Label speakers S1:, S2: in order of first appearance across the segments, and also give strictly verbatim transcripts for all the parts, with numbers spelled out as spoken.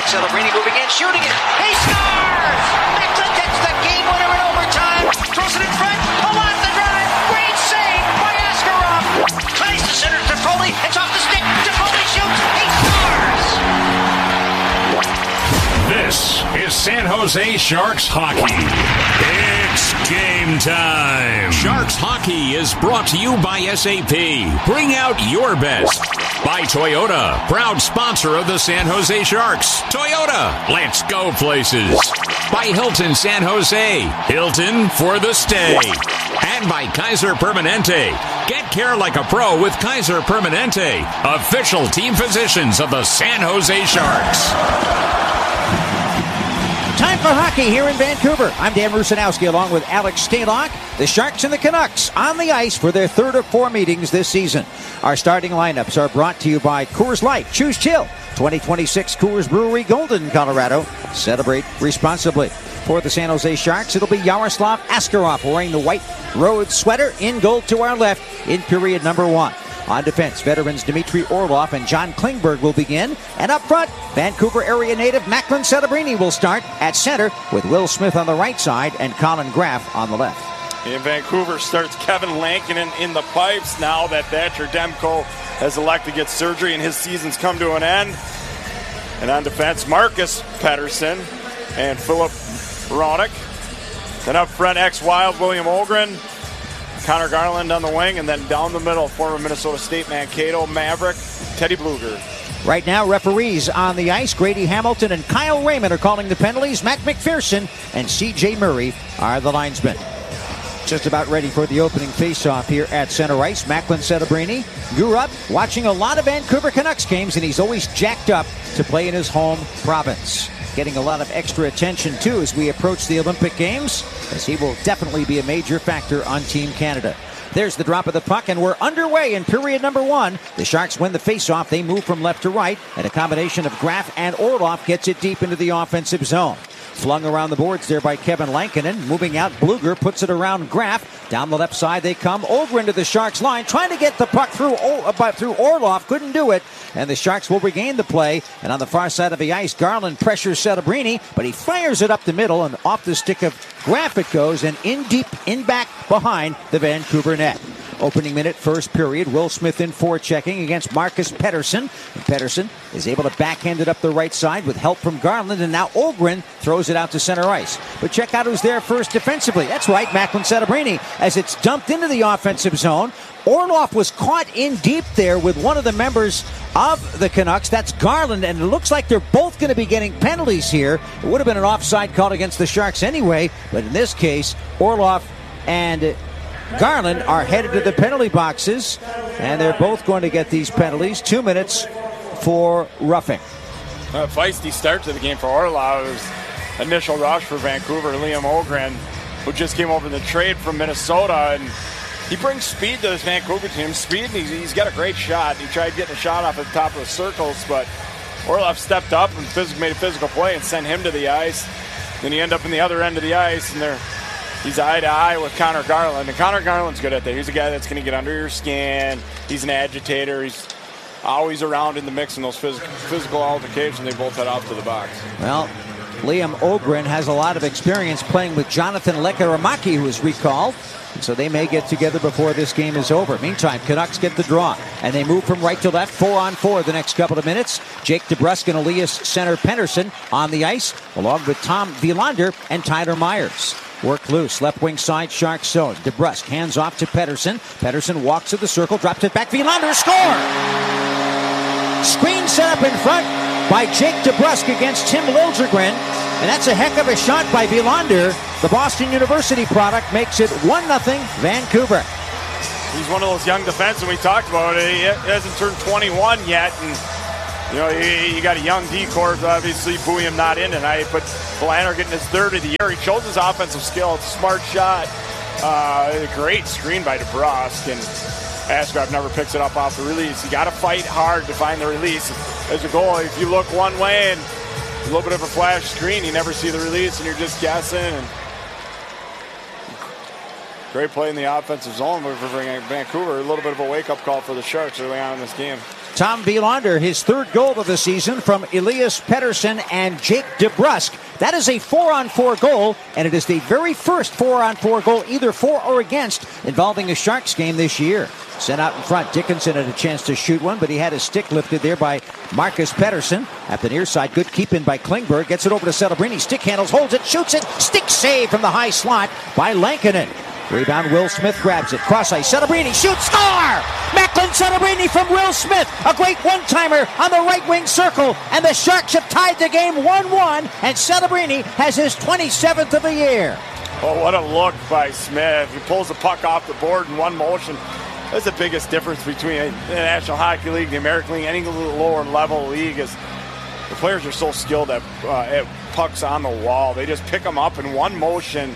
S1: Celebrini moving in, shooting it. He scores! Macklin gets the game winner in overtime. Throws it in front. Pull out the drive. Great save by Askarov. Tries to center to Foley. It's off the stick. Foley shoots. He scores!
S2: This is San Jose Sharks hockey. It's game time. Sharks hockey is brought to you by S A P. Bring out your best. By Toyota, proud sponsor of the San Jose Sharks. Toyota, let's go places. By Hilton San Jose, Hilton for the stay. And by Kaiser Permanente. Get care like a pro with Kaiser Permanente, official team physicians of the San Jose Sharks.
S3: Time for hockey here in Vancouver. I'm Dan Rusanowski along with Alex Stalock. The Sharks and the Canucks on the ice for their third of four meetings this season. Our starting lineups are brought to you by Coors Light. Choose chill. twenty twenty-six Coors Brewery, Golden, Colorado. Celebrate responsibly. For the San Jose Sharks, it'll be Yaroslav Askarov wearing the white road sweater in goal to our left in period number one. On defense, veterans Dmitry Orlov and John Klingberg will begin. And up front, Vancouver area native Macklin Celebrini will start at center with Will Smith on the right side and Colin Graff on the left.
S4: In Vancouver starts Kevin Lankinen in the pipes now that Thatcher Demko has elected to get surgery and his season's come to an end. And on defense, Marcus Pettersson and Philip Hronek. Then up front, ex-Wild William Ogren. Connor Garland on the wing, and then down the middle, former Minnesota State Mankato Maverick, Teddy Bluger.
S3: Right now, referees on the ice, Grady Hamilton and Kyle Raymond are calling the penalties. Mac McPherson and C J Murray are the linesmen. Just about ready for the opening faceoff here at center ice. Macklin Celebrini grew up watching a lot of Vancouver Canucks games, and he's always jacked up to play in his home province. Getting a lot of extra attention, too, as we approach the Olympic Games, as he will definitely be a major factor on Team Canada. There's the drop of the puck, and we're underway in period number one. The Sharks win the faceoff. They move from left to right, and a combination of Graff and Orlov gets it deep into the offensive zone. Flung around the boards there by Kevin Lankinen. Moving out, Bluger puts it around Graff. Down the left side they come. Over into the Sharks line, trying to get the puck through, uh, through Orlov. Couldn't do it. And the Sharks will regain the play. And on the far side of the ice, Garland pressures Celebrini, but he fires it up the middle, and off the stick of Graff it goes, and in deep, in back behind the Vancouver net. Opening minute, first period. Will Smith in forechecking against Marcus Pettersson. And Pettersson is able to backhand it up the right side with help from Garland, and now Ogren throws it out to center ice. But check out who's there first defensively. That's right, Macklin Celebrini, as it's dumped into the offensive zone. Orlov was caught in deep there with one of the members of the Canucks. That's Garland, and it looks like they're both going to be getting penalties here. It would have been an offside call against the Sharks anyway, but in this case, Orlov and Garland are headed to the penalty boxes, and they're both going to get these penalties. Two minutes for roughing.
S4: A feisty start to the game for Orlov. Initial rush for Vancouver, Liam Ogren, who just came over in the trade from Minnesota, and he brings speed to this Vancouver team. Speed, and he's, he's got a great shot. He tried getting a shot off at the top of the circles, but Orlov stepped up and phys- made a physical play and sent him to the ice. Then he ended up in the other end of the ice, and they're he's eye to eye with Connor Garland, and Connor Garland's good at that. He's a guy that's going to get under your skin. He's an agitator. He's always around in the mix in those physical, physical altercations. They both head off to the box.
S3: Well, Liam Ogren has a lot of experience playing with Jonathan Lekaramaki, who is recalled. So they may get together before this game is over. Meantime, Canucks get the draw, and they move from right to left, four on four the next couple of minutes. Jake DeBrusk and Elias Center Penderson on the ice, along with Tom Wielander and Tyler Myers. Work loose, left wing side, Sharks zone. DeBrusk hands off to Pettersson. Pettersson walks to the circle, drops it back. Wielander score! Screen set up in front by Jake DeBrusk against Tim Liljegren. And that's a heck of a shot by Wielander. The Boston University product makes it one nothing Vancouver.
S4: He's one of those young defensemen we talked about. He hasn't turned twenty-one yet. And, you know, you, you got a young D-corps, obviously, Bouillon not in tonight. But Wielander getting his third of the year. He shows his offensive skill. It's a smart shot. Uh, a great screen by DeBrusk. And Askarov never picks it up off the release. You got to fight hard to find the release. As a goal, if you look one way and a little bit of a flash screen, you never see the release, and you're just guessing. And great play in the offensive zone for Vancouver. A little bit of a wake-up call for the Sharks early on in this game.
S3: Tom Wielander, his third goal of the season from Elias Pettersson and Jake DeBrusk. That is a four-on-four goal, and it is the very first four-on-four goal, either for or against, involving a Sharks game this year. Sent out in front, Dickinson had a chance to shoot one, but he had his stick lifted there by Marcus Pettersson. At the near side, good keep-in by Klingberg. Gets it over to Celebrini, stick handles, holds it, shoots it. Stick save from the high slot by Lankinen. Rebound, Will Smith grabs it. Cross ice, Celebrini shoots, score! Macklin Celebrini from Will Smith. A great one-timer on the right wing circle. And the Sharks have tied the game one one. And Celebrini has his twenty-seventh of the year.
S4: Oh, what a look by Smith. He pulls the puck off the board in one motion. That's the biggest difference between the National Hockey League, the American League, any lower level league is the players are so skilled at, uh, at pucks on the wall. They just pick them up in one motion.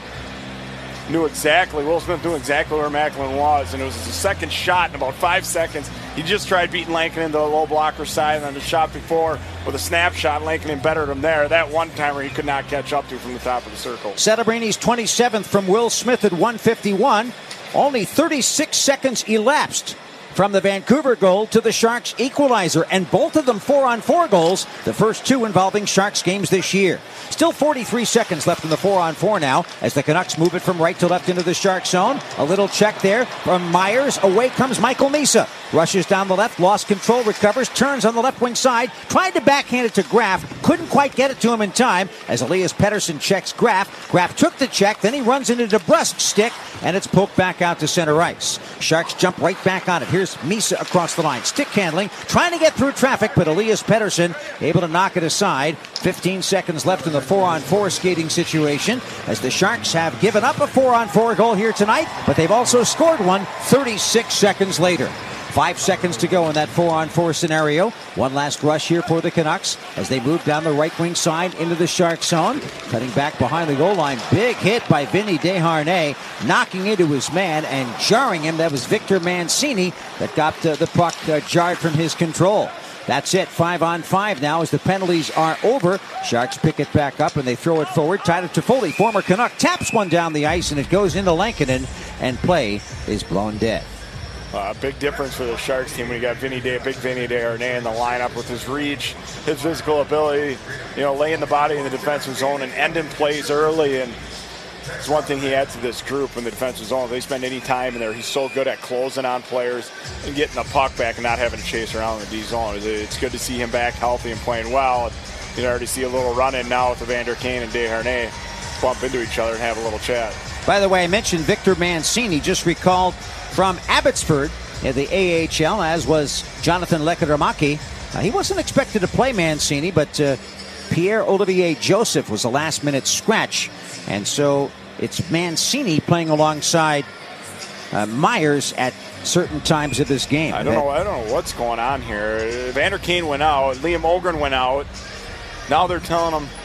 S4: Knew exactly, Will Smith knew exactly where Macklin was, and it was his second shot in about five seconds. He just tried beating Lankinen into the low blocker side, and then the shot before with a snapshot, Lankinen bettered him there. That one-timer he could not catch up to from the top of the circle.
S3: Celebrini's twenty-seventh from Will Smith at one fifty-one. Only thirty-six seconds elapsed from the Vancouver goal to the Sharks equalizer, and both of them four-on-four goals, the first two involving Sharks games this year. Still forty-three seconds left in the four-on-four now as the Canucks move it from right to left into the Shark zone. A little check there from Myers. Away comes Michael Misa. Rushes down the left, lost control, recovers, turns on the left wing side, tried to backhand it to Graf, couldn't quite get it to him in time as Elias Pettersson checks Graf. Graf took the check, then he runs into DeBrusk's stick, and it's poked back out to center ice. Sharks jump right back on it. Here's Misa across the line. Stick handling, trying to get through traffic, but Elias Pettersson able to knock it aside. fifteen seconds left in the four-on-four skating situation as the Sharks have given up a four-on-four goal here tonight, but they've also scored one thirty-six seconds later. Five seconds to go in that four-on-four scenario. One last rush here for the Canucks as they move down the right wing side into the Shark zone. Cutting back behind the goal line. Big hit by Vinny Desharnais, knocking into his man and jarring him. That was Victor Mancini that got uh, the puck uh, jarred from his control. That's it. Five on five now as the penalties are over. Sharks pick it back up and they throw it forward. Tyler Toffoli, former Canuck, taps one down the ice and it goes into Lankinen and play is blown dead.
S4: A uh, big difference for the Sharks team when you got Vinny Day, big Vinny Desharnais in the lineup with his reach, his physical ability, you know, laying the body in the defensive zone and ending plays early. And it's one thing he adds to this group in the defensive zone. If they spend any time in there, he's so good at closing on players and getting the puck back and not having to chase around in the D zone. It's good to see him back healthy and playing well. And you can already see a little run in now with Evander Kane and Desharnais bump into each other and have a little chat.
S3: By the way, I mentioned Victor Mancini, just recalled from Abbotsford in the A H L, as was Jonathan Lekkerimäki. Uh, he wasn't expected to play Mancini, but uh, Pierre-Olivier Joseph was a last-minute scratch. And so it's Mancini playing alongside uh, Myers at certain times of this game.
S4: I don't know. I don't know what's going on here. Evander Kane went out. Liam Ogren went out. Now they're telling him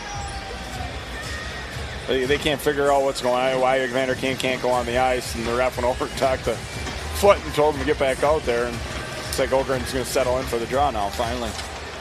S4: they, they can't figure out what's going on. Why Evander Kane can't go on the ice, and the ref went over and talked to Foot and told him to get back out there. And it's like Ogren's going to settle in for the draw now. Finally.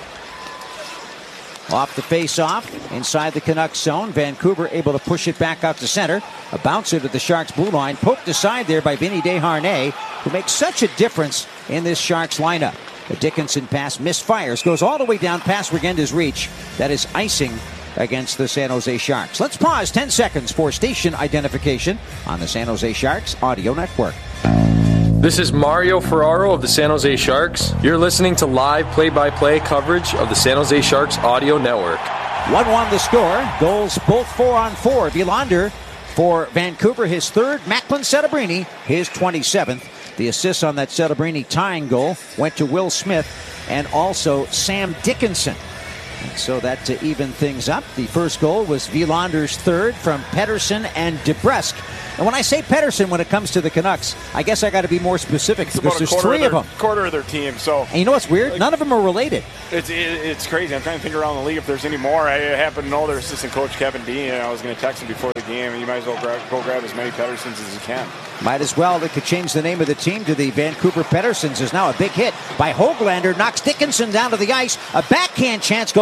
S3: Off the face-off, inside the Canucks zone. Vancouver able to push it back out to center. A bouncer to the Sharks blue line. Poked aside there by Vinny Desharnais, who makes such a difference in this Sharks lineup. The Dickinson pass misfires. Goes all the way down past Regenda's reach. That is icing against the San Jose Sharks. Let's pause ten seconds for station identification on the San Jose Sharks Audio Network.
S5: This is Mario Ferraro of the San Jose Sharks. You're listening to live play-by-play coverage of the San Jose Sharks Audio Network.
S3: one one the score. Goals both four on four. Wielander for Vancouver, his third. Macklin Celebrini, his twenty-seventh. The assists on that Celebrini tying goal went to Will Smith and also Sam Dickinson. And so that to even things up, the first goal was Wielander's third from Pettersson and DeBrusk. And when I say Pettersson when it comes to the Canucks, I guess I got to be more specific
S4: it's
S3: because there's three
S4: of, their,
S3: of them.
S4: Quarter of their team. So
S3: and you know what's weird?
S4: Like,
S3: none of them are related.
S4: It's it, it's crazy. I'm trying to think around the league if there's any more. I happen to know their assistant coach Kevin Dean, and I was going to text him before the game. And you might as well grab, go grab as many Petterssons as you can.
S3: Might as well. They could change the name of the team to the Vancouver Petterssons. Is now a big hit by Höglander. Knocks Dickinson down to the ice. A backhand chance goes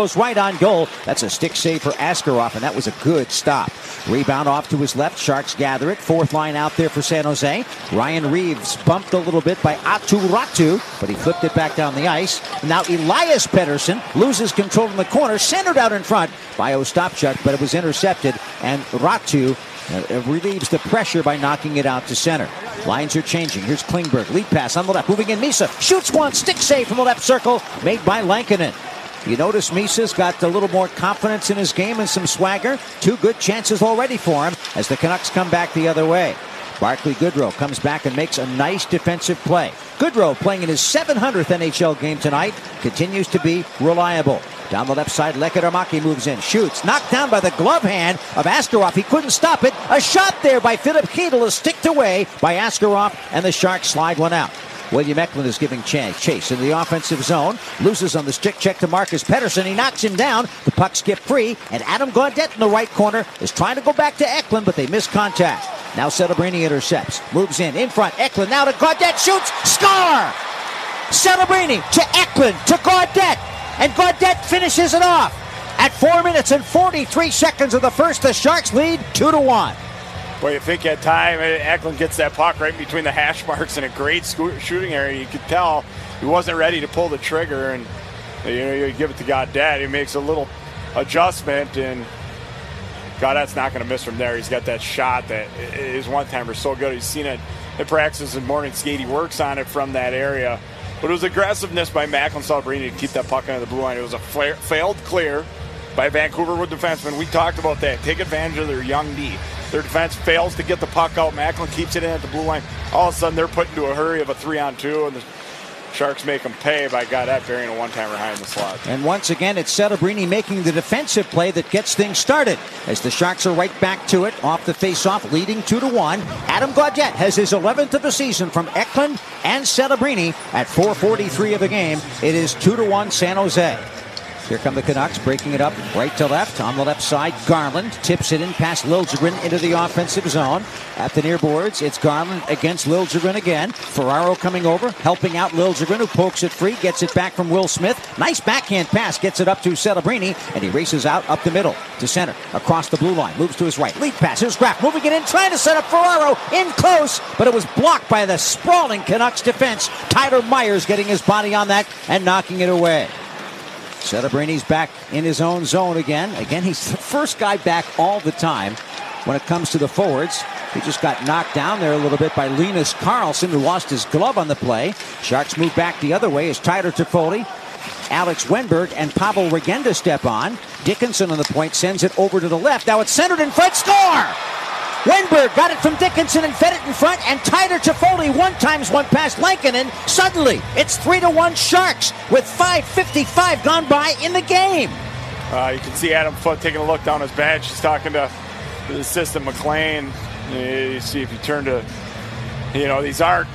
S3: goes right on goal. That's a stick save for Askarov, and that was a good stop. Rebound off to his left. Sharks gather it. Fourth line out there for San Jose. Ryan Reeves bumped a little bit by Atu Ratu, but he flipped it back down the ice. Now Elias Pettersson loses control in the corner, centered out in front by Ostapchuk, but it was intercepted, and Ratu uh, relieves the pressure by knocking it out to center. Lines are changing. Here's Klingberg. Lead pass on the left. Moving in Misa. Shoots one. Stick save from the left circle. Made by Lankinen. You notice Misa's got a little more confidence in his game and some swagger. Two good chances already for him as the Canucks come back the other way. Barclay Goodrow comes back and makes a nice defensive play. Goodrow, playing in his seven hundredth N H L game tonight, continues to be reliable. Down the left side, Lekkerimäki moves in, shoots, knocked down by the glove hand of Askarov. He couldn't stop it. A shot there by Philip Chytil is sticked away by Askarov, and the Sharks slide one out. William Eklund is giving chase into the offensive zone. Loses on the stick check to Marcus Pettersson. He knocks him down. The puck skipped free, and Adam Gaudette in the right corner is trying to go back to Eklund, but they miss contact. Now Celebrini intercepts. Moves in, in front. Eklund now to Gaudette. Shoots. Score! Celebrini to Eklund to Gaudette. And Gaudette finishes it off. At four minutes and forty-three seconds of the first, the Sharks lead two to one.
S4: Well, you think at time, Eklund gets that puck right between the hash marks in a great shooting area. You could tell he wasn't ready to pull the trigger, and you know, you give it to Gaudette. He makes a little adjustment, and Gaudette's not going to miss from there. He's got that shot that his one-timer is so good. He's seen it in practice and morning skate. He works on it from that area. But it was aggressiveness by Macklin Celebrini to keep that puck under the blue line. It was a flare, failed clear by Vancouver with defensemen. We talked about that. Take advantage of their young D. Their defense fails to get the puck out. Macklin keeps it in at the blue line. All of a sudden, they're put into a hurry of a three-on-two, and the Sharks make them pay by Gaudette burying a one-timer high in the slot.
S3: And once again, it's Celebrini making the defensive play that gets things started as the Sharks are right back to it off the face-off, leading two to one. Adam Gaudette has his eleventh of the season from Eklund and Celebrini at four forty-three of the game. It is two to one San Jose. Here come the Canucks, breaking it up right to left. On the left side, Garland tips it in past Liljegren into the offensive zone. At the near boards, it's Garland against Liljegren again. Ferraro coming over, helping out Liljegren, who pokes it free, gets it back from Will Smith. Nice backhand pass, gets it up to Celebrini, and he races out up the middle to center, across the blue line, moves to his right. Lead pass, here's Graff, moving it in, trying to set up Ferraro, in close, but it was blocked by the sprawling Canucks defense. Tyler Myers getting his body on that and knocking it away. Celebrini's back in his own zone again. Again, he's the first guy back all the time when it comes to the forwards. He just got knocked down there a little bit by Linus Karlsson, who lost his glove on the play. Sharks move back the other way as Tyler Toffoli, Alex Wenberg, and Pavel Regenda step on. Dickinson on the point sends it over to the left. Now it's centered in front. Score! Wenberg got it from Dickinson and fed it in front, and Tyler Toffoli one times one past Lankinen. Suddenly, it's three to one Sharks with five fifty-five gone by in the game.
S4: Uh, you can see Adam Foote taking a look down his bench. He's talking to the assistant McLean. You see if you turn to, you know, these aren't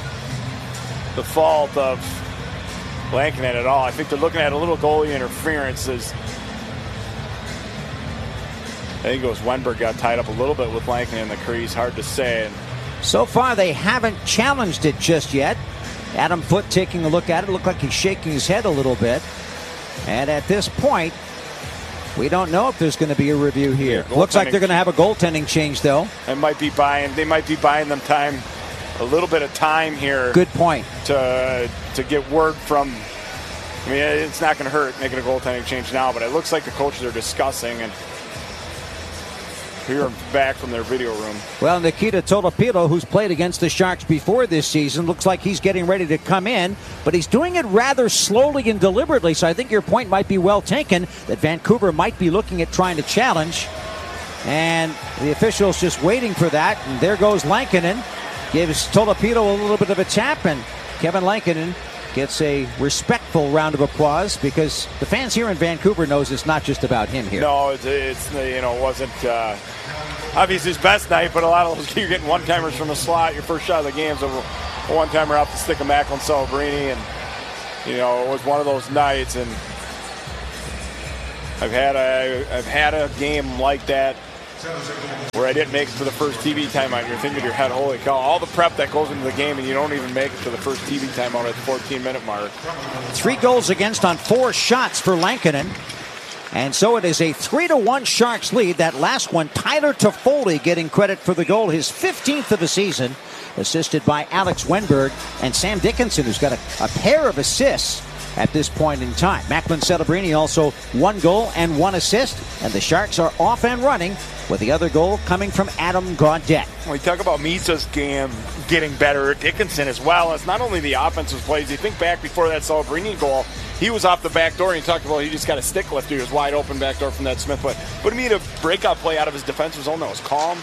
S4: the fault of Lankinen at all. I think they're looking at a little goalie interference as I think it was Wenberg got tied up a little bit with Lankinen in the crease. Hard to say.
S3: So far, they haven't challenged it just yet. Adam Foote taking a look at it. Looked like he's shaking his head a little bit. And at this point, we don't know if there's going to be a review here. Yeah, looks like they're going to have a goaltending change, though.
S4: They might be buying. They might be buying them time, a little bit of time here.
S3: Good point.
S4: To to get word from. I mean, it's not going to hurt making a goaltending change now, but it looks like the coaches are discussing and. Here back from their video room.
S3: Well, Nikita Tolopilo, who's played against the Sharks before this season, looks like he's getting ready to come in, but he's doing it rather slowly and deliberately, so I think your point might be well taken that Vancouver might be looking at trying to challenge, and the official's just waiting for that, and there goes Lankinen, gives Tolopilo a little bit of a tap, and Kevin Lankinen gets a respectful round of applause because the fans here in Vancouver knows it's not just about him here.
S4: No, it's, it's you know, it wasn't uh, obviously his best night, but a lot of those, you're getting one-timers from the slot. Your first shot of the game is a one-timer off the stick of Macklin Celebrini, and, you know, it was one of those nights, and I've had a, I've had a game like that where I didn't make it to the first T V timeout. You're thinking in your head, holy cow, all the prep that goes into the game, and you don't even make it to the first T V timeout at the fourteen-minute mark.
S3: Three goals against on four shots for Lankinen. And so it is a three to one Sharks lead. That last one, Tyler Toffoli getting credit for the goal, his fifteenth of the season, assisted by Alex Wenberg and Sam Dickinson, who's got a, a pair of assists at this point in time. Macklin Celebrini also one goal and one assist, and the Sharks are off and running with the other goal coming from Adam Gaudette.
S4: When we talk about Misa's game getting better, Dickinson as well. It's not only the offensive plays. You think back before that Celebrini goal, he was off the back door, and you talked about he just got a stick lift. He was wide open back door from that Smith play. But he made a breakout play out of his defensive zone that was calm.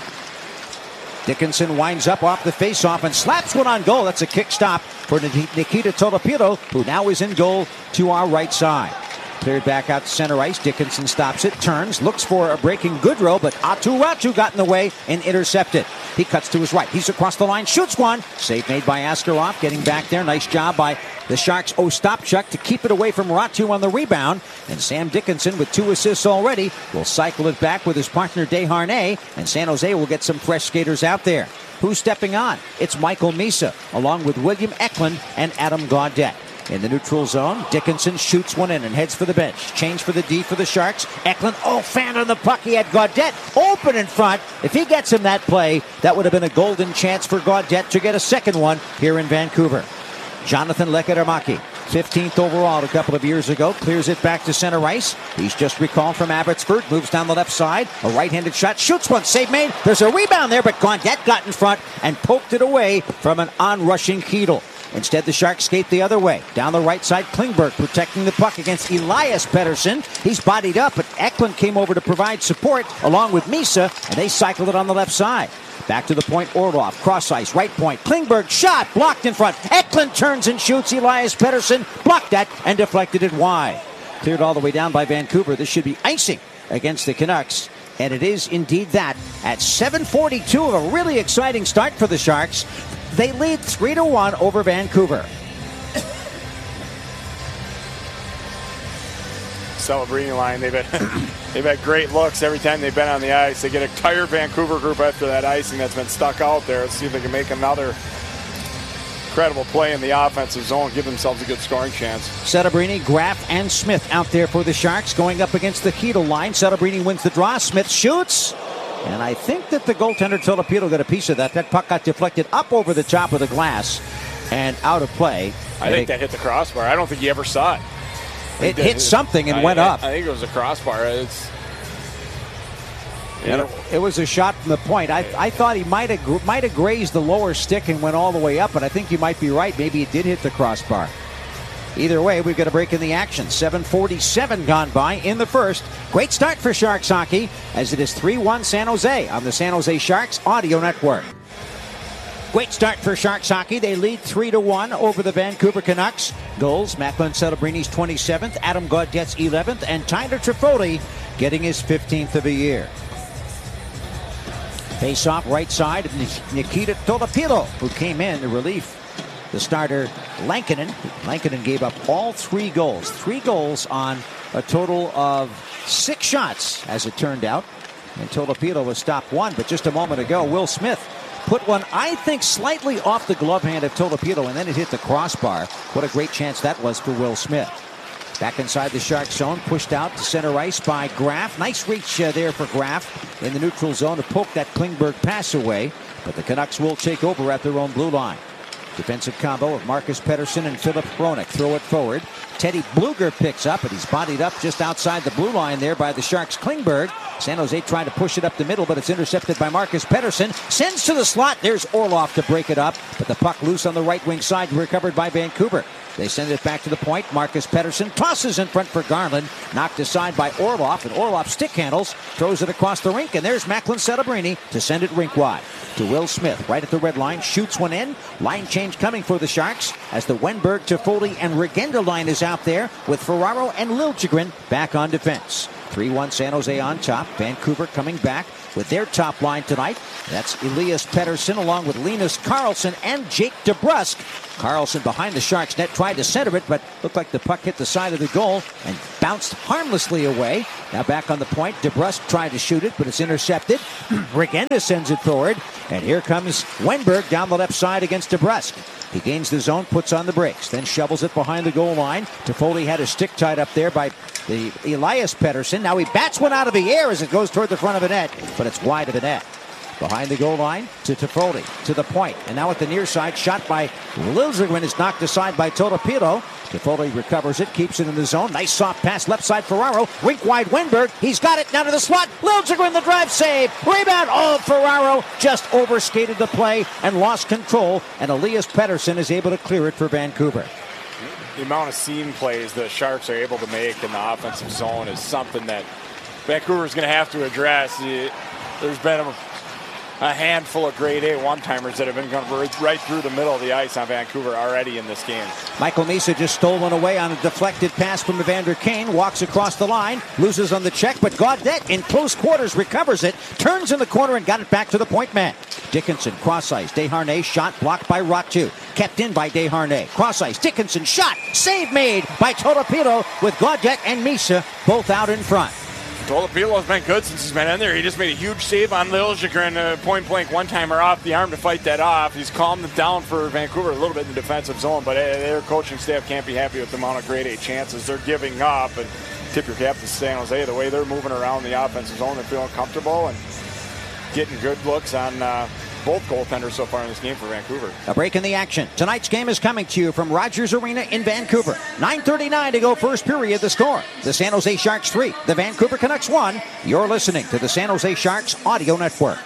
S3: Dickinson winds up off the faceoff and slaps one on goal. That's a kick stop for Nikita Tolopilo, who now is in goal to our right side. Cleared back out to center ice. Dickinson stops it, turns, looks for a breaking Goodrow, but Atu Ratu got in the way and intercepted. He cuts to his right. He's across the line, shoots one. Save made by Askarov, getting back there. Nice job by the Sharks' Ostapchuk to keep it away from Ratu on the rebound. And Sam Dickinson, with two assists already, will cycle it back with his partner Desharnais, and San Jose will get some fresh skaters out there. Who's stepping on? It's Michael Misa, along with William Eklund and Adam Gaudette. In the neutral zone, Dickinson shoots one in and heads for the bench. Change for the D for the Sharks. Eklund, oh, fan on the puck. He had Gaudette open in front. If he gets him that play, that would have been a golden chance for Gaudette to get a second one here in Vancouver. Jonathan Lekkerimäki, fifteenth overall a couple of years ago, clears it back to center ice. He's just recalled from Abbotsford, moves down the left side. A right-handed shot, shoots one, save made. There's a rebound there, but Gaudette got in front and poked it away from an onrushing Keedle. Instead, the Sharks skate the other way. Down the right side, Klingberg protecting the puck against Elias Pettersson. He's bodied up, but Eklund came over to provide support along with Misa, and they cycled it on the left side. Back to the point, Orlov, cross ice, right point. Klingberg shot, blocked in front. Eklund turns and shoots. Elias Pettersson blocked that and deflected it wide. Cleared all the way down by Vancouver. This should be icing against the Canucks. And it is indeed that. At seven forty-two of a really exciting start for the Sharks. They lead three to one over Vancouver.
S4: Celebrini line, they've had, they've had great looks every time they've been on the ice. They get a tired Vancouver group after that icing that's been stuck out there. Let's see if they can make another incredible play in the offensive zone, give themselves a good scoring chance.
S3: Celebrini, Graf, and Smith out there for the Sharks, going up against the Keedle line. Celebrini wins the draw. Smith shoots. And I think that the goaltender Tolopilo got a piece of that. That puck got deflected up over the top of the glass and out of play.
S4: I, I think, think that hit the crossbar. I don't think he ever saw it.
S3: It hit something and
S4: I,
S3: went
S4: I,
S3: up.
S4: I think it was a crossbar. It's,
S3: you know, it was a shot from the point. I, I thought he might have might have grazed the lower stick and went all the way up, but I think you might be right. Maybe it did hit the crossbar. Either way, we've got a break in the action. seven forty-seven gone by in the first. Great start for Sharks hockey as it is three one San Jose on the San Jose Sharks Audio Network. Great start for Sharks hockey. They lead three to one over the Vancouver Canucks. Goals, Macklin Celebrini's twenty-seventh, Adam Gaudette's eleventh, and Tyler Toffoli getting his fifteenth of the year. Face-off right side of Nikita Tolopilo, who came in to relief the starter Lankinen. Lankinen gave up all three goals. Three goals on a total of six shots, as it turned out. And Tolopilo was stopped one, but just a moment ago, Will Smith put one, I think, slightly off the glove hand of Tolopilo, and then it hit the crossbar. What a great chance that was for Will Smith. Back inside the Sharks zone, pushed out to center ice by Graf. Nice reach uh, there for Graf in the neutral zone to poke that Klingberg pass away. But the Canucks will take over at their own blue line. Defensive combo of Marcus Pettersson and Philip Hronek. Throw it forward. Teddy Bluger picks up, and he's bodied up just outside the blue line there by the Sharks' Klingberg. San Jose trying to push it up the middle, but it's intercepted by Marcus Pettersson. Sends to the slot. There's Orlov to break it up, but the puck loose on the right wing side, recovered by Vancouver. They send it back to the point. Marcus Pettersson tosses in front for Garland. Knocked aside by Orlov, and Orlov stick handles, throws it across the rink, and there's Macklin Celebrini to send it rink wide. To Will Smith, right at the red line, shoots one in. Line change coming for the Sharks as the Wenberg, Toffoli, and Regenda line is out there with Ferraro and Liljegren back on defense. three one San Jose on top. Vancouver coming back with their top line tonight. That's Elias Pettersson along with Linus Karlsson and Jake DeBrusk. Karlsson behind the Sharks net tried to center it, but looked like the puck hit the side of the goal and bounced harmlessly away. Now back on the point. DeBrusk tried to shoot it, but it's intercepted. Regenda sends it forward, and here comes Wenberg down the left side against DeBrusk. He gains the zone, puts on the brakes, then shovels it behind the goal line. Toffoli had his stick tied up there by the Elias Pettersson. Now he bats one out of the air as it goes toward the front of the net, but it's wide of the net. Behind the goal line to Toffoli, to the point. And now at the near side, shot by Liljegren is knocked aside by Totopilo. Toffoli recovers it, keeps it in the zone. Nice soft pass, left side Ferraro. Rink wide Wenberg. He's got it down to the slot. Liljegren, the drive save. Rebound. Oh, Ferraro just overskated the play and lost control. And Elias Pettersson is able to clear it for Vancouver.
S4: The amount of seam plays the Sharks are able to make in the offensive zone is something that Vancouver is going to have to address. There's been a A handful of grade A one-timers that have been going right through the middle of the ice on Vancouver already in this game.
S3: Michael Misa just stole one away on a deflected pass from Evander Kane. Walks across the line, loses on the check, but Gaudette in close quarters recovers it, turns in the corner and got it back to the point man. Dickinson, cross ice. Desharnais shot blocked by Ratu. Kept in by Desharnais. Cross ice. Dickinson shot. Save made by Totopilo with Gaudette and Misa both out in front.
S4: Tolopilo has been good since he's been in there. He just made a huge save on Liljegren, a point-blank one-timer off the arm to fight that off. He's calmed it down for Vancouver a little bit in the defensive zone, but their coaching staff can't be happy with the amount of grade A chances they're giving up. And tip your cap to San Jose. The way they're moving around the offensive zone, they're feeling comfortable and getting good looks on uh, both goaltenders so far in this game for Vancouver.
S3: A break in the action. Tonight's game is coming to you from Rogers Arena in Vancouver. nine thirty-nine to go first period. The score, the San Jose Sharks three, the Vancouver Canucks one. You're listening to the San Jose Sharks Audio Network.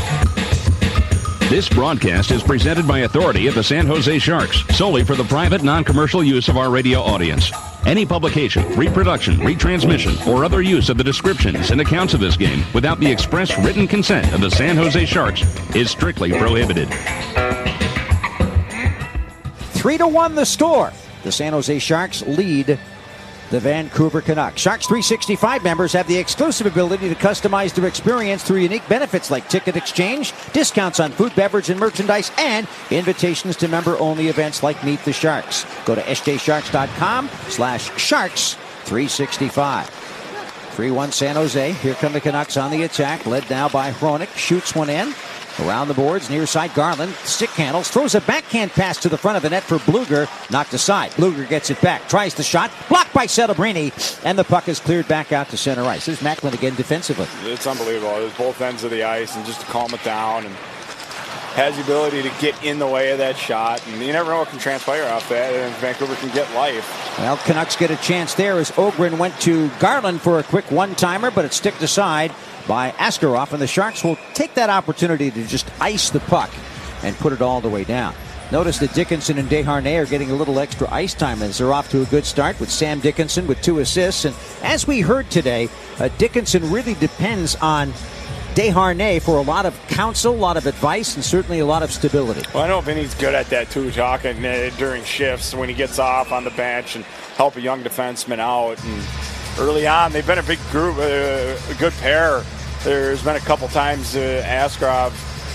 S2: This broadcast is presented by authority of the San Jose Sharks, solely for the private, non-commercial use of our radio audience. Any publication, reproduction, retransmission, or other use of the descriptions and accounts of this game without the express written consent of the San Jose Sharks is strictly prohibited.
S3: Three to one the score. The San Jose Sharks lead the Vancouver Canucks. Sharks three sixty-five members have the exclusive ability to customize their experience through unique benefits like ticket exchange, discounts on food, beverage, and merchandise, and invitations to member-only events like Meet the Sharks. Go to s j sharks dot com slash sharks three sixty-five. three one San Jose. Here come the Canucks on the attack, led now by Hronik. Shoots one in. Around the boards, near side Garland, stick handles, throws a backhand pass to the front of the net for Bluger, knocked aside. Bluger gets it back, tries the shot, blocked by Celebrini, and the puck is cleared back out to center ice. There's Macklin again defensively.
S4: It's unbelievable. There's both ends of the ice, and just to calm it down, and has the ability to get in the way of that shot, and you never know what can transpire off that, and Vancouver can get life.
S3: Well, Canucks get a chance there as Ogren went to Garland for a quick one-timer, but it's sticked aside by Askarov, and the Sharks will take that opportunity to just ice the puck and put it all the way down. Notice that Dickinson and Desharnais are getting a little extra ice time as they're off to a good start with Sam Dickinson with two assists. And as we heard today, uh, Dickinson really depends on Desharnais for a lot of counsel, a lot of advice, and certainly a lot of stability.
S4: Well, I know Vinny's good at that too, talking uh, during shifts when he gets off on the bench and help a young defenseman out. And early on, they've been a big group, uh, a good pair. There's been a couple times uh, Askarov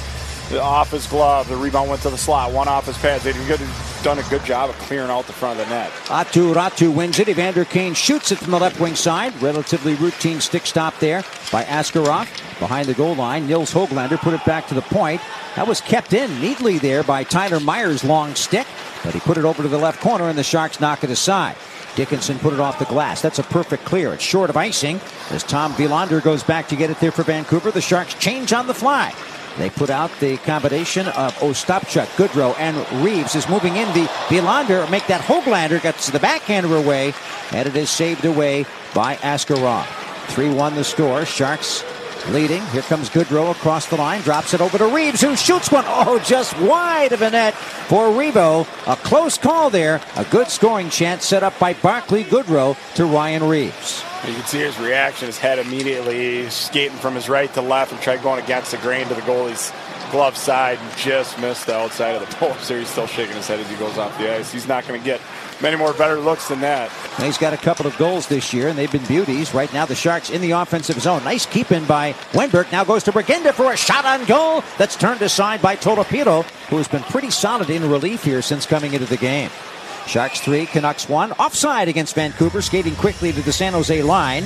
S4: off his glove, the rebound went to the slot, one off his pads. They've done a good job of clearing out the front of the net.
S3: Atu Ratu wins it. Evander Kane shoots it from the left wing side. Relatively routine stick stop there by Askarov. Behind the goal line, Nils Höglander put it back to the point. That was kept in neatly there by Tyler Myers' long stick, but he put it over to the left corner and the Sharks knock it aside. Dickinson put it off the glass. That's a perfect clear. It's short of icing as Tom Wilander goes back to get it there for Vancouver. The Sharks change on the fly. They put out the combination of Ostapchuk, Goodrow, and Reeves is moving in. The Wilander make that Höglander gets the backhander away, and it is saved away by Askarov. three one the score. Sharks leading. Here comes Goodrow across the line. Drops it over to Reeves, who shoots one. Oh, just wide of the net for Revo. A close call there. A good scoring chance set up by Barclay Goodrow to Ryan Reeves.
S4: You can see his reaction, his head immediately skating from his right to left and tried going against the grain to the goalie's glove side and just missed the outside of the post there. He's still shaking his head as he goes off the ice. He's not going to get many more better looks than that.
S3: And he's got a couple of goals this year, and they've been beauties. Right now, the Sharks in the offensive zone. Nice keep-in by Wenberg. Now goes to Brigenda for a shot on goal that's turned aside by Tolopilo, who has been pretty solid in relief here since coming into the game. Sharks three, Canucks one. Offside against Vancouver, skating quickly to the San Jose line.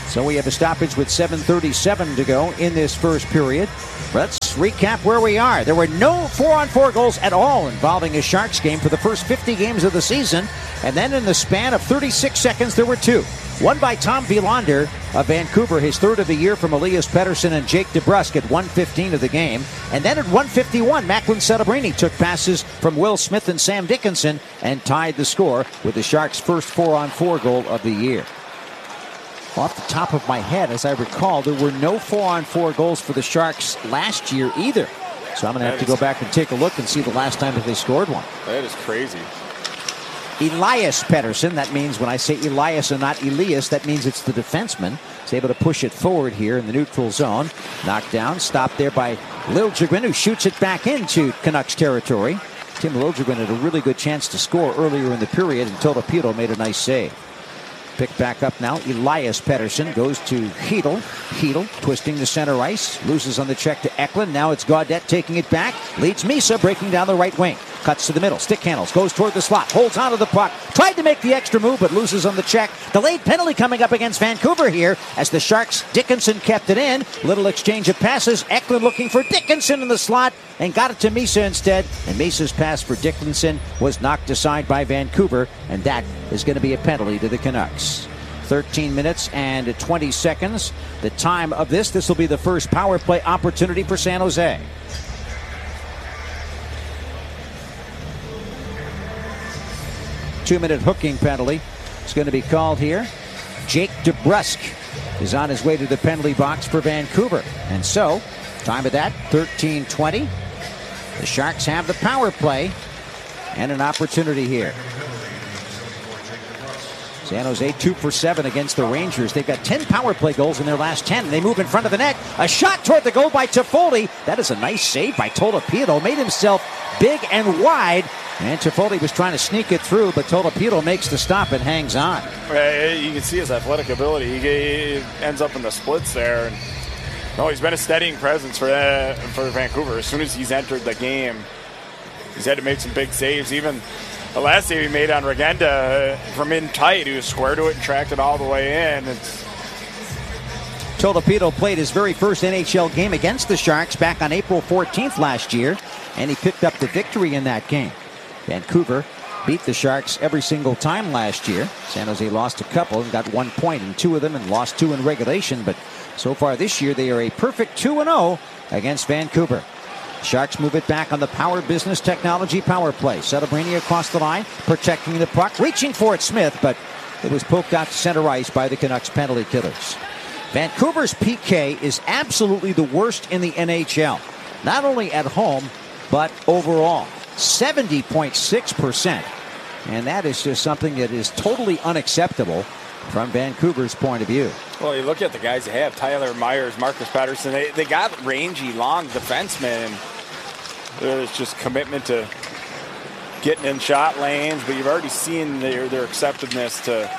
S3: So we have a stoppage with seven thirty-seven to go in this first period. Let's recap where we are. There were no four-on-four goals at all involving a Sharks game for the first fifty games of the season. And then in the span of thirty-six seconds, there were two. One by Tom Wielander of Vancouver, his third of the year from Elias Pettersson and Jake DeBrusk at one fifteen of the game. And then at one fifty-one, Macklin Celebrini took passes from Will Smith and Sam Dickinson and tied the score with the Sharks' first four-on-four goal of the year. Off the top of my head, as I recall, there were no four-on-four goals for the Sharks last year either. So I'm going to have to go back and take a look and see the last time that they scored one.
S4: That is crazy.
S3: Elias Pettersson, that means when I say Elias and not Elias, that means it's the defenseman. He's able to push it forward here in the neutral zone. Knocked down, stopped there by Liljegren, who shoots it back into Canucks territory. Tim Liljegren had a really good chance to score earlier in the period, and Tolopilo made a nice save. Picked back up now. Elias Pettersson goes to Hedl. Hedl twisting the center ice. Loses on the check to Eklund. Now it's Gaudette taking it back. Leads Misa, breaking down the right wing. Cuts to the middle. Stick handles. Goes toward the slot. Holds onto the puck. Tried to make the extra move, but loses on the check. Delayed penalty coming up against Vancouver here as the Sharks. Dickinson kept it in. Little exchange of passes. Eklund looking for Dickinson in the slot and got it to Misa instead. And Misa's pass for Dickinson was knocked aside by Vancouver, and that is going to be a penalty to the Canucks. thirteen minutes and twenty seconds. The time of this. This will be the first power play opportunity for San Jose. Two-minute hooking penalty is going to be called here. Jake DeBrusk is on his way to the penalty box for Vancouver. And so, time of that, thirteen twenty. The Sharks have the power play and an opportunity here. San Jose two for seven against the Rangers. They've got ten power play goals in their last ten. They move in front of the net. A shot toward the goal by Toffoli. That is a nice save by Tolopilo. Made himself big and wide. And Toffoli was trying to sneak it through, but Tolopilo makes the stop and hangs on.
S4: You can see his athletic ability. He ends up in the splits there. And, no, he's been a steadying presence for uh, for Vancouver. As soon as he's entered the game, he's had to make some big saves. Even the last save he made on Regenda from in tight, he was square to it and tracked it all the way in. It's
S3: Tolopilo played his very first N H L game against the Sharks back on April fourteenth last year, and he picked up the victory in that game. Vancouver beat the Sharks every single time last year. San Jose lost a couple and got one point in two of them and lost two in regulation, but so far this year they are a perfect two and oh against Vancouver. Sharks move it back on the Power Business Technology power play. Celebrini across the line, protecting the puck, reaching for it, Smith, but it was poked out to center ice by the Canucks penalty killers. Vancouver's P K is absolutely the worst in the N H L. Not only at home, but overall. seventy point six percent. And that is just something that is totally unacceptable from Vancouver's point of view.
S4: Well, you look at the guys they have, Tyler Myers, Marcus Patterson, they, they got rangy, long defensemen. There's just commitment to getting in shot lanes, but you've already seen their, their acceptedness to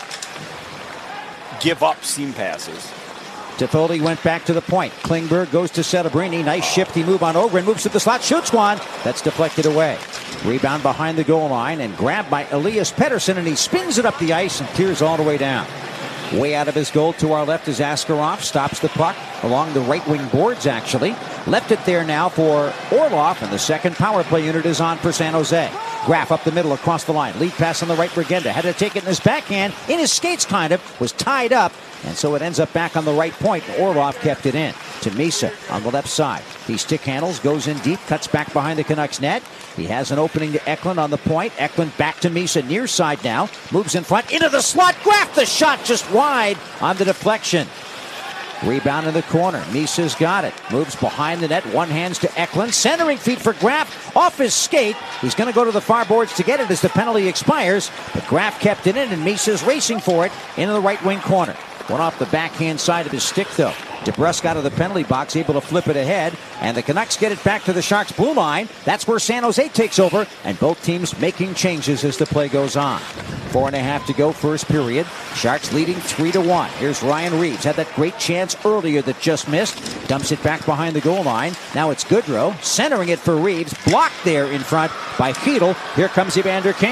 S4: give up seam passes.
S3: Toffoli went back to the point. Klingberg goes to Celebrini. Nice shifty move on Ogren. Moves to the slot. Shoots one. That's deflected away. Rebound behind the goal line and grabbed by Elias Pettersson, and he spins it up the ice and clears all the way down. Way out of his goal to our left is Askarov. Stops the puck along the right wing boards, actually. Left it there now for Orlov, and the second power play unit is on for San Jose. Graf up the middle across the line. Lead pass on the right. Regenda had to take it in his backhand. In his skates, kind of. Was tied up. And so it ends up back on the right point. Orlov kept it in to Misa on the left side. He stick handles, goes in deep, cuts back behind the Canucks net. He has an opening to Eklund on the point. Eklund back to Misa near side now. Moves in front into the slot. Graf the shot just wide on the deflection. Rebound in the corner. Misa's got it. Moves behind the net. One hands to Eklund. Centering feed for Graf. Off his skate. He's going to go to the far boards to get it as the penalty expires. But Graf kept it in, and Misa's racing for it into the right wing corner. One off the backhand side of his stick, though. DeBrusk out of the penalty box, able to flip it ahead. And the Canucks get it back to the Sharks' blue line. That's where San Jose takes over. And both teams making changes as the play goes on. Four and a half to go, first period. Sharks leading three to one. Here's Ryan Reeves. Had that great chance earlier that just missed. Dumps it back behind the goal line. Now it's Goodrow centering it for Reeves. Blocked there in front by Hedl. Here comes Evander Kane.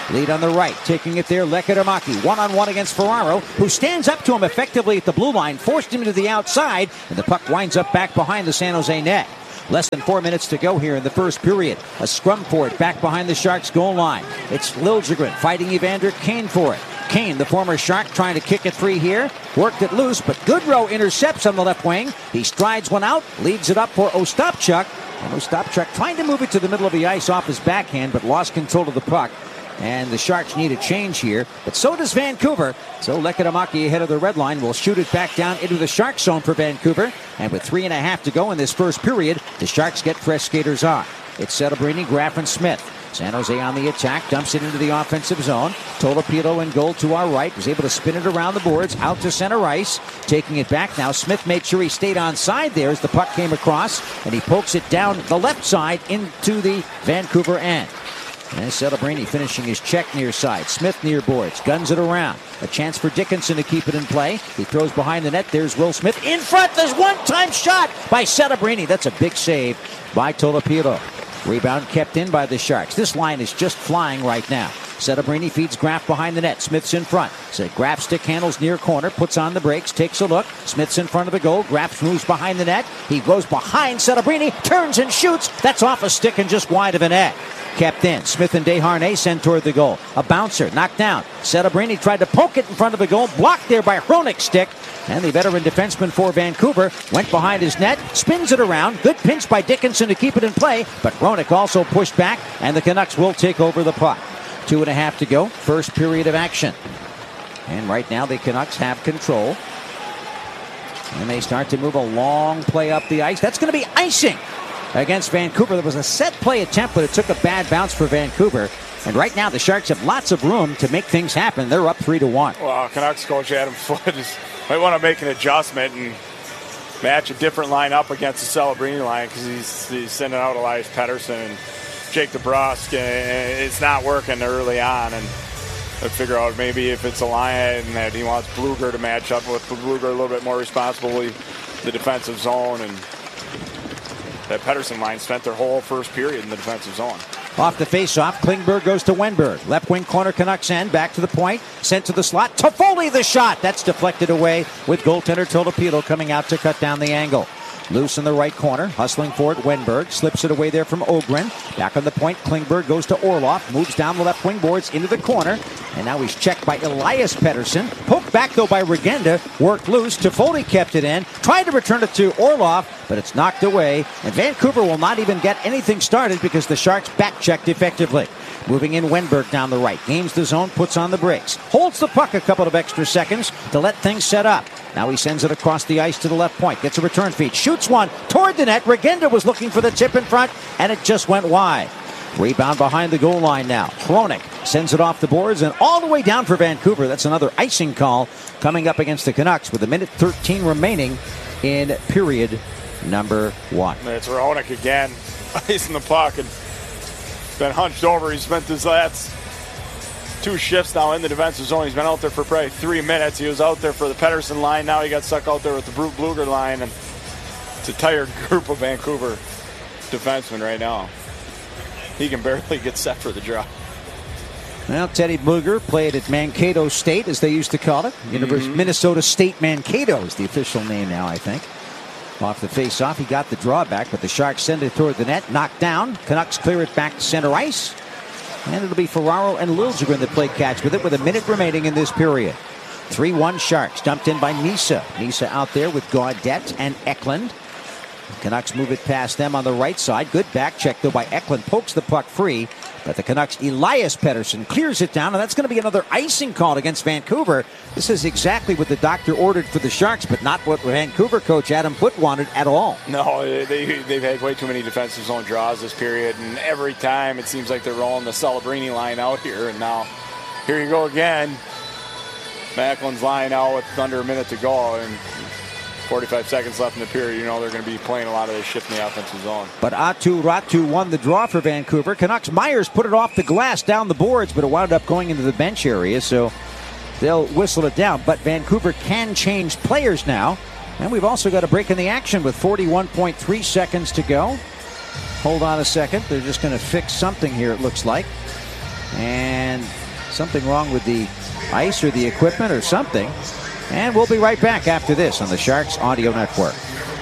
S3: Lead on the right, taking it there, Lekkerimäki, one-on-one against Ferraro, who stands up to him effectively at the blue line, forced him to the outside, and the puck winds up back behind the San Jose net. Less than four minutes to go here in the first period. A scrum for it back behind the Sharks goal line. It's Liljegren fighting Evander Kane for it. Kane, the former Shark, trying to kick it free here. Worked it loose, but Goodrow intercepts on the left wing. He strides one out, leads it up for Ostapchuk. And Ostapchuk trying to move it to the middle of the ice off his backhand, but lost control of the puck. And the Sharks need a change here, but so does Vancouver. So Lekkerimäki ahead of the red line will shoot it back down into the Shark zone for Vancouver. And with three and a half to go in this first period, the Sharks get fresh skaters on. It's Celebrini, Graf, and Smith. San Jose on the attack, dumps it into the offensive zone. Tolopilo in goal to our right, was able to spin it around the boards, out to center ice. Taking it back now, Smith made sure he stayed on side there as the puck came across, and he pokes it down the left side into the Vancouver end. And Celebrini finishing his check near side. Smith near boards, guns it around. A chance for Dickinson to keep it in play. He throws behind the net. There's Will Smith in front. There's one-time shot by Celebrini. That's a big save by Tolopilo. Rebound kept in by the Sharks. This line is just flying right now. Celebrini feeds Graf behind the net. Smith's in front. So Graf stick handles near corner, puts on the brakes, takes a look. Smith's in front of the goal. Graf moves behind the net. He goes behind Celebrini, turns and shoots. That's off a stick and just wide of a net. Kept in. Smith and Desharnais sent toward the goal. A bouncer, knocked down. Celebrini tried to poke it in front of the goal. Blocked there by Hronek's stick. And the veteran defenseman for Vancouver went behind his net, spins it around. Good pinch by Dickinson to keep it in play. But Hronek also pushed back, and the Canucks will take over the puck. Two and a half to go. First period of action. And right now the Canucks have control. And they start to move a long play up the ice. That's going to be icing against Vancouver. There was a set play attempt, but it took a bad bounce for Vancouver. And right now the Sharks have lots of room to make things happen. They're up three to one.
S4: Well, Canucks coach Adam Foote is, might want to make an adjustment and match a different lineup against the Celebrini line, because he's, he's sending out Elias Pettersson and Jake DeBrusk, and it's not working early on. And I figure out maybe if it's a line that he wants Bluger to match up with, Bluger a little bit more responsibly the defensive zone, and that Pettersson line spent their whole first period in the defensive zone.
S3: Off the faceoff, Klingberg goes to Wenberg. Left wing corner, Canucks end, back to the point, sent to the slot. Toffoli the shot. That's deflected away with goaltender Tolopilo coming out to cut down the angle. Loose in the right corner, hustling for it, Wenberg. Slips it away there from Ogren. Back on the point, Klingberg goes to Orlov. Moves down the left wing boards into the corner. And now he's checked by Elias Pettersson. Poked back, though, by Regenda. Worked loose. Toffoli kept it in. Tried to return it to Orlov, but it's knocked away. And Vancouver will not even get anything started because the Sharks back-checked effectively. Moving in Wenberg down the right. Gains the zone, puts on the brakes. Holds the puck a couple of extra seconds to let things set up. Now he sends it across the ice to the left point. Gets a return feed. Shoots one toward the net. Regenda was looking for the tip in front, and it just went wide. Rebound behind the goal line now. Hronek sends it off the boards and all the way down for Vancouver. That's another icing call coming up against the Canucks with a minute thirteen remaining in period number one.
S4: It's Hronek again, icing the puck, and been hunched over. He spent his last two shifts now in the defensive zone. He's been out there for probably three minutes. He was out there for the Pettersson line. Now he got stuck out there with the Brute Bluger line, and it's a tired group of Vancouver defensemen right now. He can barely get set for the draw.
S3: Well, Teddy Bluger played at Mankato State, as they used to call it. Mm-hmm. University Minnesota State Mankato is the official name now, I think. Off the face-off, he got the drawback, but the Sharks send it toward the net. Knocked down. Canucks clear it back to center ice. And it'll be Ferraro and Liljegren that play catch with it with a minute remaining in this period. three one Sharks, dumped in by Nisa. Nisa out there with Gaudette and Eklund. Canucks move it past them on the right side. Good back check, though, by Eklund. Pokes the puck free. But the Canucks' Elias Pettersson clears it down, and that's going to be another icing call against Vancouver. This is exactly what the doctor ordered for the Sharks, but not what Vancouver coach Adam Foote wanted at all.
S4: No, they, they've had way too many defensive zone draws this period, and every time it seems like they're rolling the Celebrini line out here, and now here you go again. Macklin's line out with under a minute to go, and forty-five seconds left in the period. You know they're going to be playing a lot of this shift in the offensive zone.
S3: But Aatu Ratu won the draw for Vancouver. Canucks Myers put it off the glass down the boards, but it wound up going into the bench area, so they'll whistle it down. But Vancouver can change players now. And we've also got a break in the action with forty-one point three seconds to go. Hold on a second. They're just going to fix something here, it looks like. And Something wrong with the ice or the equipment or something. And we'll be right back after this on the Sharks Audio Network.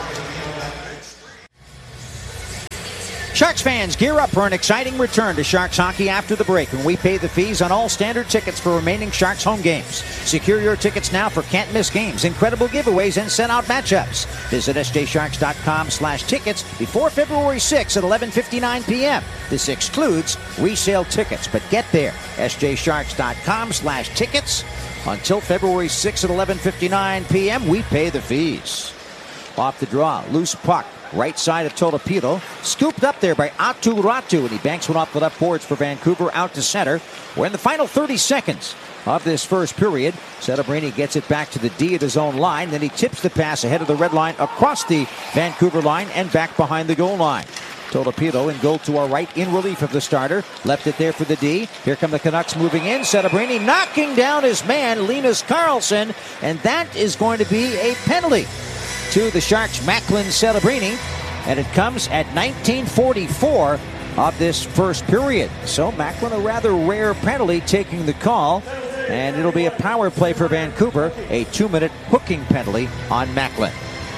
S3: Sharks fans, gear up for an exciting return to Sharks hockey after the break when we pay the fees on all standard tickets for remaining Sharks home games. Secure your tickets now for can't-miss games, incredible giveaways, and sent-out matchups. Visit s j sharks dot com slash tickets before February sixth at eleven fifty-nine p.m. This excludes resale tickets, but get there. s j sharks dot com slash tickets. Until February sixth at eleven fifty-nine p.m., we pay the fees. Off the draw, loose puck. Right side of Tolopilo, scooped up there by Atu Ratu, and he banks one off the left boards for Vancouver out to center. We're in the final thirty seconds of this first period. Celebrini gets it back to the D at his own line, then he tips the pass ahead of the red line across the Vancouver line and back behind the goal line. Tolopilo in goal to our right in relief of the starter. Left it there for the D. Here come the Canucks moving in. Celebrini knocking down his man, Linus Karlsson, and that is going to be a penalty to the Sharks' Macklin Celebrini, and it comes at nineteen forty-four of this first period. So Macklin, a rather rare penalty, taking the call, and it'll be a power play for Vancouver, a two-minute hooking penalty on Macklin.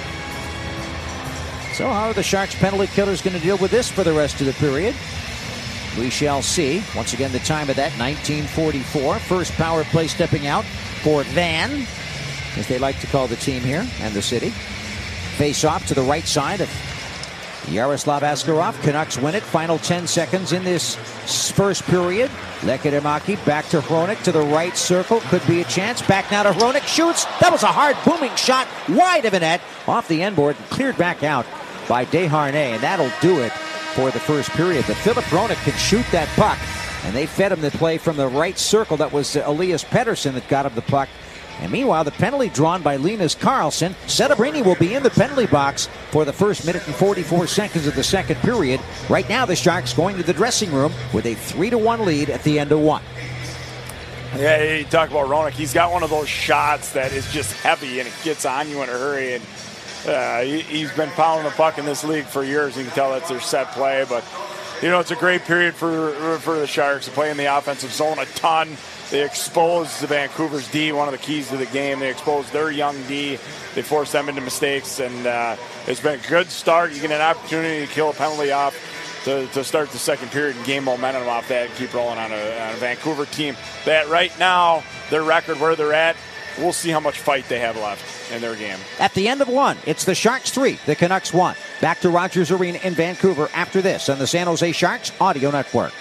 S3: So how are the Sharks penalty killers going to deal with this for the rest of the period? We shall see. Once again, the time of that, nineteen forty-four. First power play stepping out for Van, as they like to call the team here and the city. Face off to the right side of Yaroslav Askarov. Canucks win it. Final ten seconds in this first period. Lekkerimäki back to Hronek to the right circle. Could be a chance. Back now to Hronek. Shoots. That was a hard booming shot wide of a net off the end board and cleared back out by Desharnais. And that'll do it for the first period. But Philip Hronek can shoot that puck. And they fed him the play from the right circle. That was Elias Pettersson that got him the puck. And meanwhile, the penalty drawn by Linus Karlsson. Celebrini will be in the penalty box for the first minute and forty-four seconds of the second period. Right now, the Sharks going to the dressing room with a three to one lead at the end of one.
S4: Yeah, you talk about Hronek. He's got one of those shots that is just heavy and it gets on you in a hurry. And uh, he, he's been pounding the puck in this league for years. You can tell that's their set play. But, you know, it's a great period for, for the Sharks to play in the offensive zone a ton. They exposed the Vancouver's D, one of the keys to the game. They exposed their young D. They forced them into mistakes, and uh, it's been a good start. You get an opportunity to kill a penalty off to, to start the second period and gain momentum off that and keep rolling on a, on a Vancouver team that right now, their record where they're at, we'll see how much fight they have left in their game.
S3: At the end of one, it's the Sharks three, the Canucks one. Back to Rogers Arena in Vancouver after this on the San Jose Sharks Audio Network.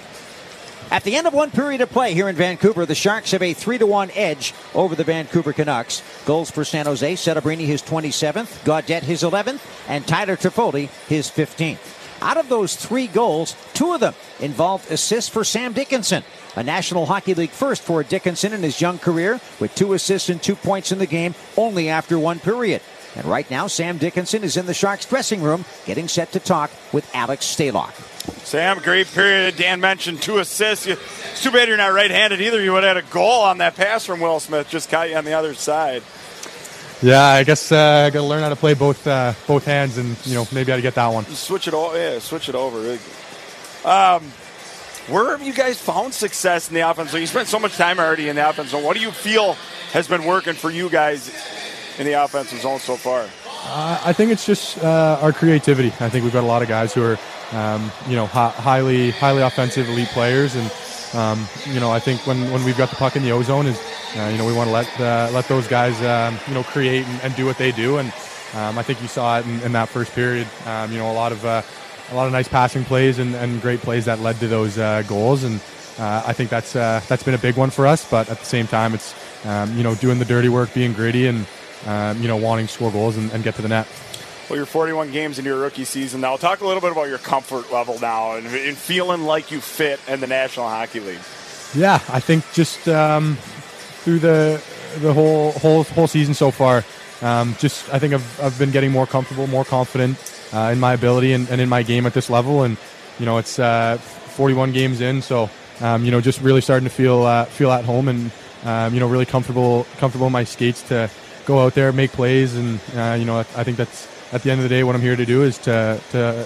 S3: At the end of one period of play here in Vancouver, the Sharks have a three to one edge over the Vancouver Canucks. Goals for San Jose, Celebrini his twenty-seventh, Gaudette his eleventh, and Tyler Toffoli his fifteenth. Out of those three goals, two of them involved assists for Sam Dickinson, a National Hockey League first for Dickinson in his young career, with two assists and two points in the game only after one period. And right now, Sam Dickinson is in the Sharks dressing room getting set to talk with Alex Stalock.
S4: Sam, great period. Dan mentioned two assists. It's too bad you're not right-handed either. You would have had a goal on that pass from Will Smith. Just caught you on the other side.
S6: Yeah, I guess uh, I got to learn how to play both uh, both hands, and you know maybe how to get that one.
S4: Switch it over. Yeah, switch it over. Um, where have you guys found success in the offense? So you spent so much time already in the offense zone. What do you feel has been working for you guys in the offensive zone so far?
S6: Uh, I think it's just uh, our creativity. I think we've got a lot of guys who are, um, you know, hi- highly highly offensive elite players, and um, you know, I think when, when we've got the puck in the O-zone, is uh, you know we want to let uh, let those guys um, you know create and, and do what they do, and um, I think you saw it in, in that first period. Um, you know, a lot of uh, a lot of nice passing plays and, and great plays that led to those uh, goals, and uh, I think that's uh, that's been a big one for us. But at the same time, it's um, you know doing the dirty work, being gritty, and Um, you know, wanting to score goals and, and get to the net.
S4: Well, you're forty-one games into your rookie season now. Talk a little bit about your comfort level now and, and feeling like you fit in the National Hockey League.
S6: Yeah, I think just um, through the the whole whole whole season so far, um, just I think I've I've been getting more comfortable, more confident uh, in my ability and, and in my game at this level. And you know, it's uh, forty-one games in, so um, you know, just really starting to feel uh, feel at home and um, you know, really comfortable comfortable in my skates to go out there, make plays, and uh, you know, I think that's at the end of the day what I'm here to do is to to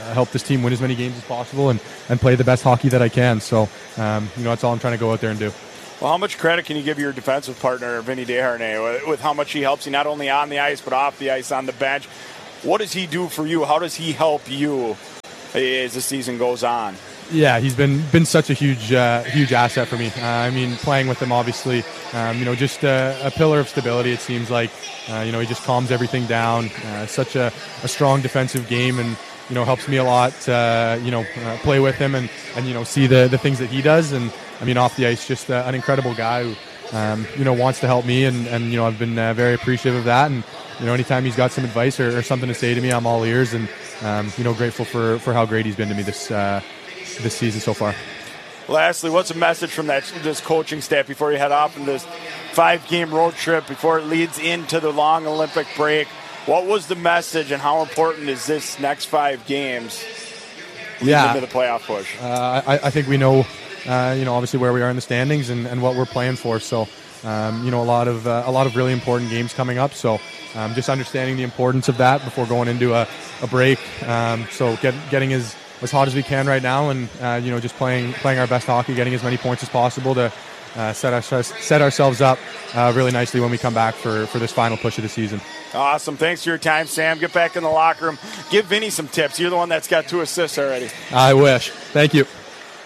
S6: help this team win as many games as possible and, and play the best hockey that I can. So, um, you know, that's all I'm trying to go out there and do.
S4: Well, how much credit can you give your defensive partner, Vinny Desharnais, with, with how much he helps you not only on the ice but off the ice, on the bench? What does he do for you? How does he help you as the season goes on?
S6: Yeah, he's been been such a huge uh, huge asset for me. Uh, I mean, playing with him, obviously, um, you know, just a, a pillar of stability. It seems like, uh, you know, he just calms everything down. Uh, such a, a strong defensive game, and you know, helps me a lot. Uh, you know, uh, play with him and, and you know, see the the things that he does. And I mean, off the ice, just uh, an incredible guy who, um, you know, wants to help me, and, and you know, I've been uh, very appreciative of that. And you know, anytime he's got some advice or, or something to say to me, I'm all ears, and um, you know, grateful for for how great he's been to me this. Uh, this season so far.
S4: Lastly, what's a message from that this coaching staff before you head off in this five-game road trip, before it leads into the long Olympic break? What was the message, and how important is this next five games
S6: yeah.
S4: into the playoff push?
S6: Uh, I, I think we know, uh, you know, obviously where we are in the standings and, and what we're playing for. So, um, you know, a lot of uh, a lot of really important games coming up. So, um, just understanding the importance of that before going into a, a break. Um, so, get, getting as as hot as we can right now, and uh, you know, just playing playing our best hockey, getting as many points as possible to uh, set our, set ourselves up uh, really nicely when we come back for, for this final push of the season.
S4: Awesome. Thanks for your time, Sam. Get back in the locker room. Give Vinny some tips. You're the one that's got two assists already.
S6: I wish. Thank you.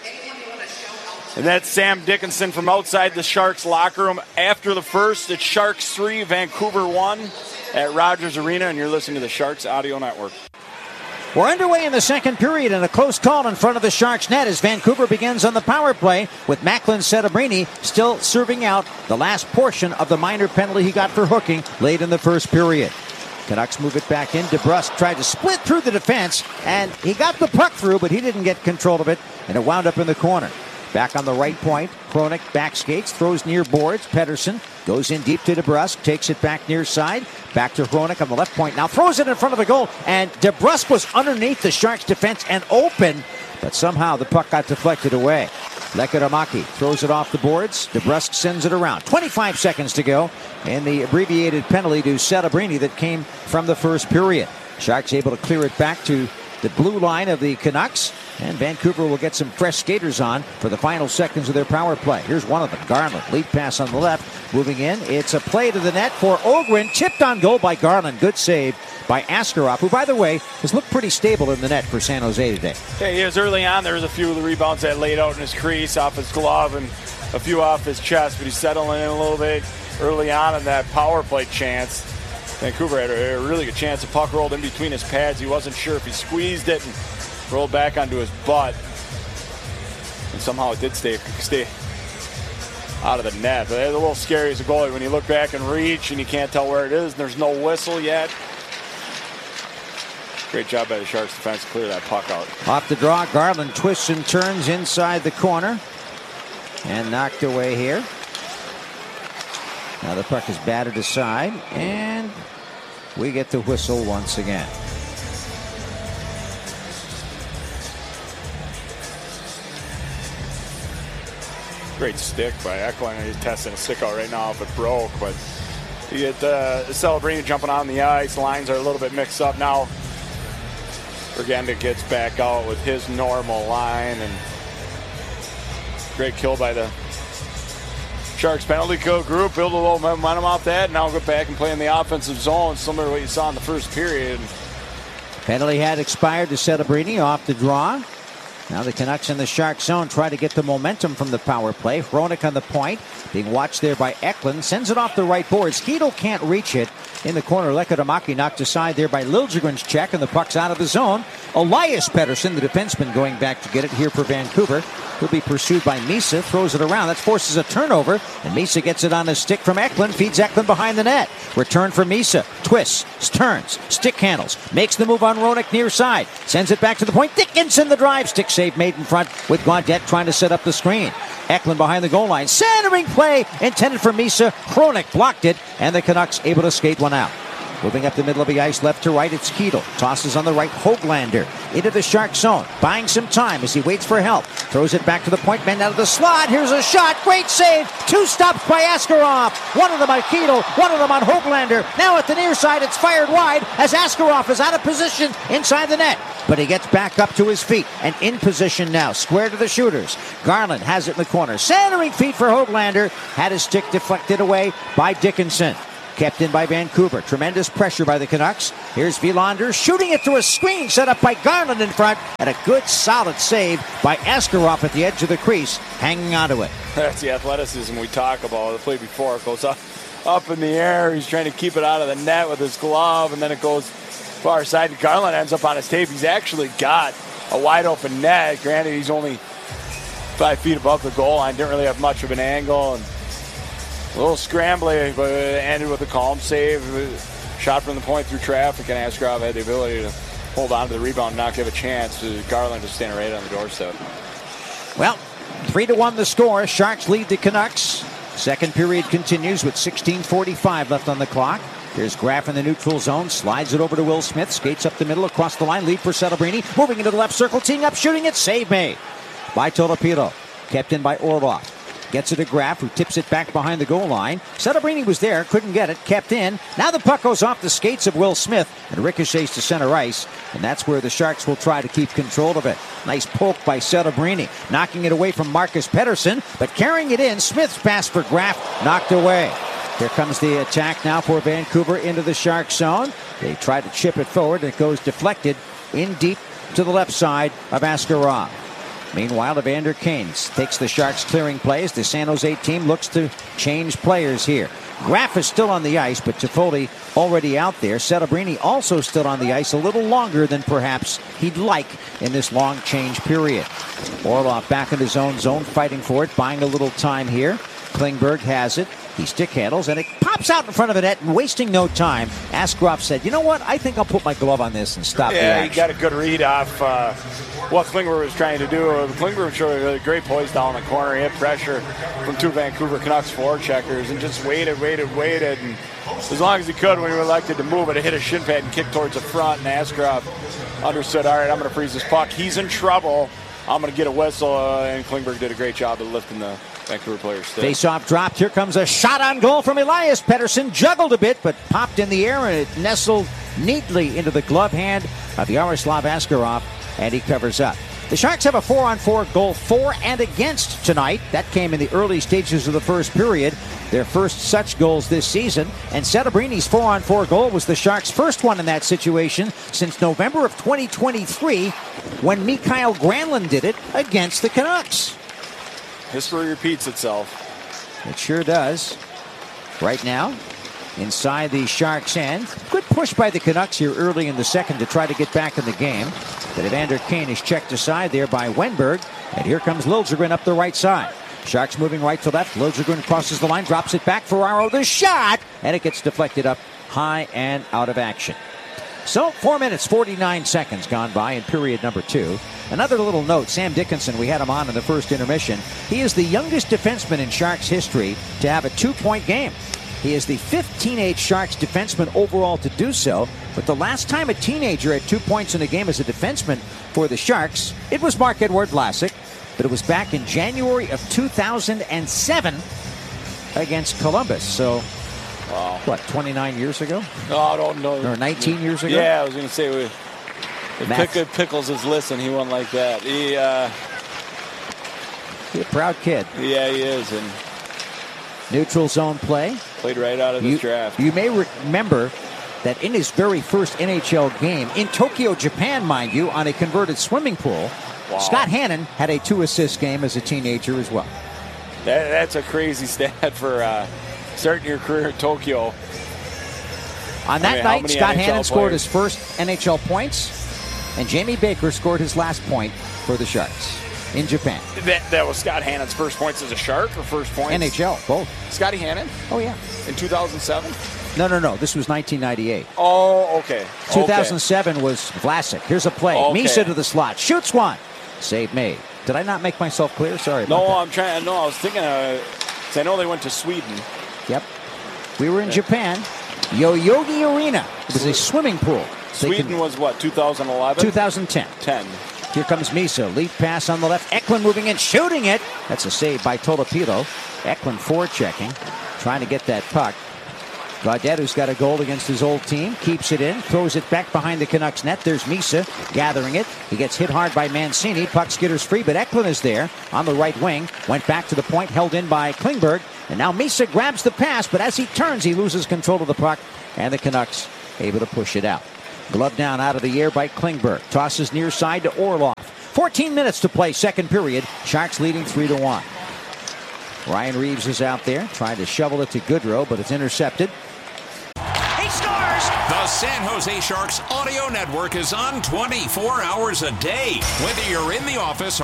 S4: And that's Sam Dickinson from outside the Sharks locker room. After the first, it's Sharks three, Vancouver one at Rogers Arena, and you're listening to the Sharks Audio Network.
S3: We're underway in the second period, and a close call in front of the Sharks net as Vancouver begins on the power play with Macklin Setebrini still serving out the last portion of the minor penalty he got for hooking late in the first period. Canucks move it back in. DeBrusk tried to split through the defense, and he got the puck through, but he didn't get control of it, and it wound up in the corner. Back on the right point, Hronek back skates, throws near boards. Pettersson goes in deep to DeBrusk, takes it back near side. Back to Hronek on the left point. Now throws it in front of the goal, and DeBrusk was underneath the Sharks defense and open, but somehow the puck got deflected away. Lekkerimäki throws it off the boards. DeBrusk sends it around. twenty-five seconds to go in the abbreviated penalty to Setebrini that came from the first period. Sharks able to clear it back to the blue line of the Canucks, and Vancouver will get some fresh skaters on for the final seconds of their power play. Here's one of them, Garland. Lead pass on the left, moving in. It's a play to the net for Ogren, tipped on goal by Garland. Good save by Askarov, who, by the way, has looked pretty stable in the net for San Jose today.
S4: Yeah, he was early on. There was a few of the rebounds that laid out in his crease, off his glove, and a few off his chest, but he's settling in a little bit early on in that power play chance. Vancouver had a really good chance. The puck rolled in between his pads. He wasn't sure if he squeezed it and rolled back onto his butt. And somehow it did stay stay out of the net. But it's a little scary as a goalie when you look back and reach and you can't tell where it is and there's no whistle yet. Great job by the Sharks defense to clear that puck out.
S3: Off the draw, Garland twists and turns inside the corner and knocked away here. Now the puck is batted aside, and we get the whistle once again.
S4: Great stick by Eklund. He's testing a stick out right now if it broke, but you get uh, Celebrini jumping on the ice. Lines are a little bit mixed up now. Bergenda gets back out with his normal line, and great kill by the Sharks penalty kill group. Build a little momentum off that. Now go back and play in the offensive zone, similar to what you saw in the first period.
S3: Penalty had expired to Setebrini off the draw. Now the Canucks in the Shark zone try to get the momentum from the power play. Hronek on the point, being watched there by Eklund. Sends it off the right boards. Hedl can't reach it. In the corner, Lekkerimäki knocked aside there by Liljegren's check, and the puck's out of the zone. Elias Pettersson, the defenseman, going back to get it here for Vancouver. He'll be pursued by Misa, throws it around. That forces a turnover, and Misa gets it on his stick from Eklund, feeds Eklund behind the net. Return for Misa, twists, turns, stick handles, makes the move on Hronek near side, sends it back to the point. Dickinson the drive, stick save made in front with Gaudette trying to set up the screen. Eklund behind the goal line, centering play intended for Misa. Hronek blocked it, and the Canucks able to skate one out. Moving up the middle of the ice, left to right, it's Hedl. Tosses on the right, Hoglander. into the Shark zone, buying some time as he waits for help. Throws it back to the point man out of the slot. Here's a shot. Great save. Two stops by Askarov. One of them on Keedle, one of them on Hoglander. Now at the near side, it's fired wide as Askarov is out of position inside the net. But he gets back up to his feet and in position now. Square to the shooters. Garland has it in the corner. Centering feet for Hoglander. Had his stick deflected away by Dickinson. Kept in by Vancouver. Tremendous pressure by the Canucks. Here's Vilander shooting it to a screen set up by Garland in front. And a good solid save by Askarov at the edge of the crease, hanging onto it.
S4: That's the athleticism we talk about. The play before it goes up, up in the air. He's trying to keep it out of the net with his glove, and then it goes far side. Garland ends up on his tape. He's actually got a wide open net. Granted, he's only five feet above the goal line. Didn't really have much of an angle. And a little scrambly, but it ended with a calm save. Shot from the point through traffic, and Askarov had the ability to hold on to the rebound and not give a chance to Garland just standing right on the doorstep.
S3: Well, three to one the score. Sharks lead the Canucks. Second period continues with sixteen forty-five left on the clock. Here's Graf in the neutral zone. Slides it over to Will Smith. Skates up the middle across the line. Lead for Celebrini. Moving into the left circle. Teeing up. Shooting it. Save made by Tolopilo. Kept in by Orlov. Gets it to Graf, who tips it back behind the goal line. Celebrini was there. Couldn't get it. Kept in. Now the puck goes off the skates of Will Smith and ricochets to center ice. And that's where the Sharks will try to keep control of it. Nice poke by Celebrini. Knocking it away from Marcus Pettersson. But carrying it in. Smith's pass for Graf. Knocked away. Here comes the attack now for Vancouver into the Shark zone. They try to chip it forward. It goes deflected in deep to the left side of Askarov. Meanwhile, Evander Kane takes the Sharks clearing plays. The San Jose team looks to change players here. Graf is still on the ice, but Toffoli already out there. Celebrini also still on the ice a little longer than perhaps he'd like in this long change period. Orlov back in his own zone, fighting for it, buying a little time here. Klingberg has it. He stick handles, and it pops out in front of the net, and wasting no time, Askarov said, you know what, I think I'll put my glove on this and stop
S4: yeah,
S3: the action.
S4: He got a good read off uh, what Klingberg was trying to do. Klingberg showed a great poise down the corner. He had pressure from two Vancouver Canucks forecheckers and just waited, waited, waited. And as long as he could, when he was elected to move it, it hit a shin pad and kicked towards the front. And Askarov understood, all right, I'm going to freeze this puck. He's in trouble. I'm going to get a whistle. Uh, and Klingberg did a great job of lifting the Vancouver players still.
S3: Face-off dropped. Here comes a shot on goal from Elias Pettersson. Juggled a bit, but popped in the air, and it nestled neatly into the glove hand of Yaroslav Askarov, and he covers up. The Sharks have a four-on-four goal for and against tonight. That came in the early stages of the first period. Their first such goals this season. And Celebrini's four-on-four goal was the Sharks' first one in that situation since November of twenty twenty-three, when Mikael Granlund did it against the Canucks.
S4: History repeats itself.
S3: It sure does. Right now, inside the Sharks' end. Good push by the Canucks here early in the second to try to get back in the game. But Evander Kane is checked aside there by Wenberg. And here comes Liljegren up the right side. Sharks moving right to left. Liljegren crosses the line, drops it back. Ferraro, the shot! And it gets deflected up high and out of action. So, four minutes, forty-nine seconds gone by in period number two. Another little note, Sam Dickinson, we had him on in the first intermission. He is the youngest defenseman in Sharks history to have a two-point game. He is the fifth teenage Sharks defenseman overall to do so. But the last time a teenager had two points in a game as a defenseman for the Sharks, it was Marc-Edouard Vlasic. But it was back in January of two thousand seven against Columbus. So,
S4: wow.
S3: What, twenty-nine years ago?
S4: No, I don't know.
S3: Or nineteen years ago?
S4: Yeah, I was going to say, we, if Pick, Pickles is listening, he won like that. He, uh,
S3: He's a proud kid.
S4: Yeah, he is. And
S3: neutral zone play.
S4: Played right out of
S3: you,
S4: his draft.
S3: You may remember that in his very first N H L game, in Tokyo, Japan, mind you, on a converted swimming pool, wow. Scott Hannon had a two-assist game as a teenager as well.
S4: That, that's a crazy stat for uh, starting your career in Tokyo.
S3: On that
S4: I mean,
S3: night, Scott
S4: N H L
S3: Hannon
S4: players?
S3: scored his first N H L points, and Jamie Baker scored his last point for the Sharks in Japan.
S4: That, that was Scott Hannon's first points as a Shark or first points?
S3: N H L, both.
S4: Scotty Hannon?
S3: Oh, yeah.
S4: In two thousand seven?
S3: No, no, no. This was nineteen ninety-eight.
S4: Oh, okay.
S3: two thousand seven okay. was Vlasic. Here's a play.
S4: Okay.
S3: Misa to the slot. Shoots one. Save made. Did I not make myself clear? Sorry about
S4: no,
S3: that.
S4: I'm trying. No, I was thinking. Uh, 'cause I know they went to Sweden.
S3: Yep. We were in
S4: yeah.
S3: Japan. Yoyogi Arena. It was a swimming pool. They
S4: Sweden
S3: can-
S4: was what, two thousand eleven?
S3: two thousand ten.
S4: ten.
S3: Here comes Misa. Lead pass on the left. Eklund moving in, shooting it. That's a save by Tolopilo. Eklund forechecking, trying to get that puck. Gaudette, who's got a goal against his old team, keeps it in, throws it back behind the Canucks net. There's Misa gathering it. He gets hit hard by Mancini. Puck skitters free, but Eklund is there on the right wing. Went back to the point, held in by Klingberg. And now Misa grabs the pass, but as he turns, he loses control of the puck. And the Canucks able to push it out. Glove down out of the air by Klingberg. Tosses near side to Orlov. fourteen minutes to play, second period. Sharks leading three to one. Ryan Reeves is out there trying to shovel it to Goodrow, but it's intercepted.
S1: He scores!
S2: The San Jose Sharks Audio Network is on twenty-four hours a day. Whether you're in the office or